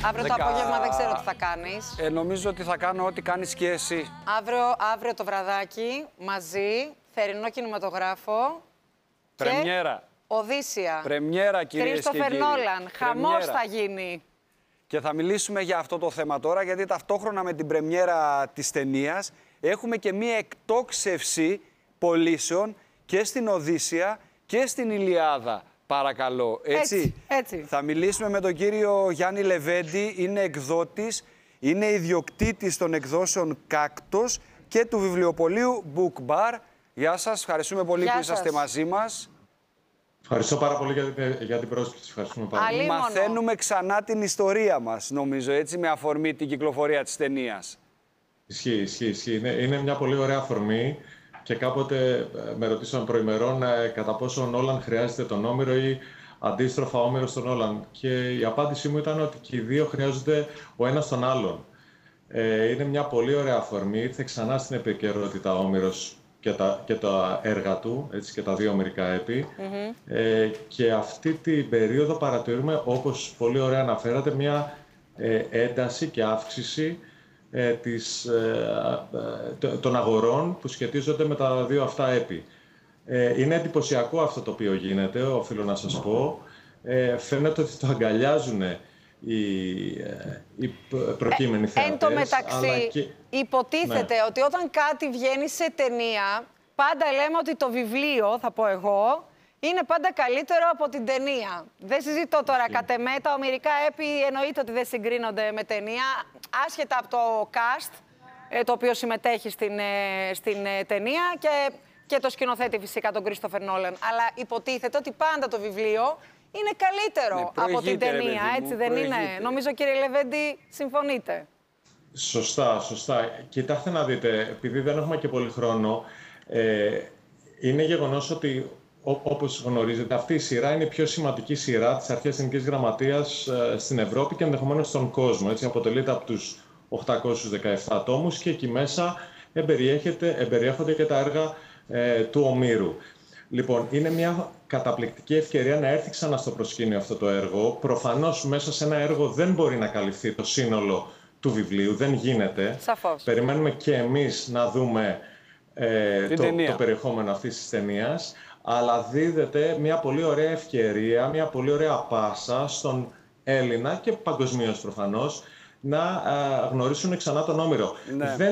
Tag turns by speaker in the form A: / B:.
A: Αύριο το απόγευμα δεν ξέρω τι θα κάνεις.
B: Νομίζω ότι θα κάνω ό,τι κάνεις και εσύ.
A: Αύριο το βραδάκι, μαζί, θερινό κινηματογράφο.
B: Πρεμιέρα.
A: Και Οδύσσια.
B: Πρεμιέρα, κυρίες και κύριοι.
A: Κρίστοφερ Νόλαν. Χαμός θα γίνει.
B: Και θα μιλήσουμε για αυτό το θέμα τώρα, γιατί ταυτόχρονα με την πρεμιέρα της ταινίας έχουμε και μία εκτόξευση πωλήσεων και στην Οδύσσια και στην Ηλιάδα. Παρακαλώ,
A: έτσι.
B: Θα μιλήσουμε με τον κύριο Γιάννη Λεβέντη, είναι εκδότης, είναι ιδιοκτήτης των εκδόσεων Κάκτος και του βιβλιοπωλείου Book Bar. Γεια σας, ευχαριστούμε πολύ που είσαστε μαζί μας.
C: Ευχαριστώ πάρα πολύ για την πρόσκληση. Ευχαριστούμε πάρα πολύ.
B: Μαθαίνουμε ξανά την ιστορία μας, νομίζω, έτσι, με αφορμή την κυκλοφορία της ταινίας.
C: Ισχύει. Είναι μια πολύ ωραία αφορμή και κάποτε με ρωτήσαν προημερών κατά πόσο ο Νόλαν χρειάζεται τον Όμηρο ή αντίστροφα Όμηρο στον Νόλαν. Και η απάντησή μου ήταν ότι και οι δύο χρειάζονται ο ένας τον άλλον. Είναι μια πολύ ωραία αφορμή. Ήρθε ξανά στην επικαιρότητα ο Όμηρος και τα έργα του, έτσι, και τα δύο ομηρικά έπι. Και αυτή την περίοδο παρατηρούμε, όπως πολύ ωραία αναφέρατε, μια ένταση και αύξηση των αγορών που σχετίζονται με τα δύο αυτά έπι. Είναι εντυπωσιακό αυτό το οποίο γίνεται, οφείλω να σας πω. Φαίνεται ότι το αγκαλιάζουν οι προκείμενοι θεατές.
A: Εν τω μεταξύ, υποτίθεται ότι όταν κάτι βγαίνει σε ταινία, πάντα λέμε ότι το βιβλίο, θα πω εγώ, είναι πάντα καλύτερο από την ταινία. Δεν συζητώ τώρα κατ' εμέ, τα ομηρικά έπι εννοείται ότι δεν συγκρίνονται με ταινία, άσχετα από το cast, το οποίο συμμετέχει στην ταινία και το σκηνοθέτη φυσικά, τον Κρίστοφερ Νόλαν. Αλλά υποτίθεται ότι πάντα το βιβλίο είναι καλύτερο από την ταινία, έτσι δεν είναι? Νομίζω, κύριε Λεβέντη, συμφωνείτε.
C: Σωστά. Κοιτάξτε να δείτε, επειδή δεν έχουμε και πολύ χρόνο, είναι γεγονός ότι, όπως γνωρίζετε, αυτή η σειρά είναι η πιο σημαντική σειρά της Αρχαίας Ελληνικής Γραμματείας στην Ευρώπη και ενδεχομένως στον κόσμο. Έτσι, αποτελείται από τους 817 τόμους και εκεί μέσα εμπεριέχονται και τα έργα του Ομήρου. Λοιπόν, είναι μια καταπληκτική ευκαιρία να έρθει ξανά στο προσκήνιο αυτό το έργο. Προφανώς μέσα σε ένα έργο δεν μπορεί να καλυφθεί το σύνολο του βιβλίου, δεν γίνεται.
A: Σαφώς.
C: Περιμένουμε και εμείς να δούμε το περιεχόμενο αυτής της ταινίας, αλλά δίδεται μια πολύ ωραία ευκαιρία, μια πολύ ωραία πάσα στον Έλληνα και παγκοσμίως προφανώς να γνωρίσουν ξανά τον Όμηρο.